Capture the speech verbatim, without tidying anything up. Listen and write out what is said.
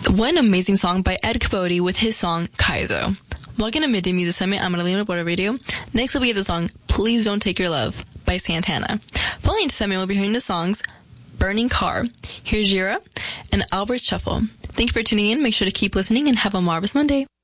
What an amazing song by Ed Capote with his song, Kaizo. Welcome to Midday Music Summit. I'm Adelina Border Radio. Next up we have the song, Please Don't Take Your Love by Santana. Following the Summit, we'll be hearing the songs, Burning Car, Here's Jira, and Albert Shuffle. Thank you for tuning in. Make sure to keep listening and have a marvelous Monday.